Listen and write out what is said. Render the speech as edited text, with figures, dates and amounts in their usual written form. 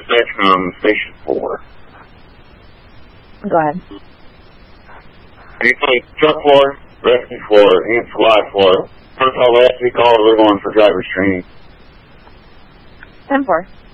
dispatch from Station 4. Go ahead. You take truck floor, rescue floor, and supply floor. First of all, last week all we're going for driver's training. 10-4.